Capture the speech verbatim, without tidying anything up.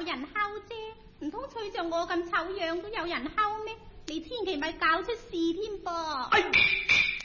人睺啫，唔通娶像我咁醜樣都有人睺咩？你千祈咪搞出事添噃！ 哎